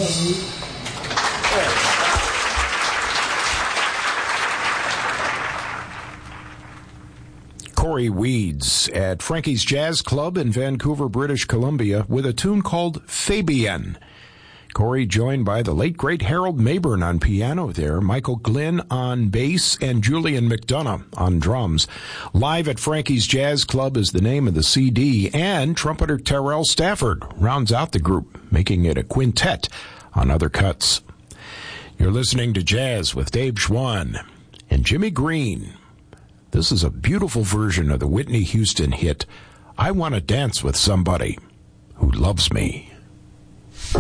Corey Weeds at Frankie's Jazz Club in Vancouver, British Columbia, with a tune called Fabian. Corey joined by the late, great Harold Mayburn on piano there, Michael Glynn on bass, and Julian McDonough on drums. Live at Frankie's Jazz Club is the name of the CD, and trumpeter Terrell Stafford rounds out the group, making it a quintet on other cuts. You're listening to Jazz with Dave Schwann and Jimmy Green. This is a beautiful version of the Whitney Houston hit, I Want to Dance with Somebody Who Loves Me.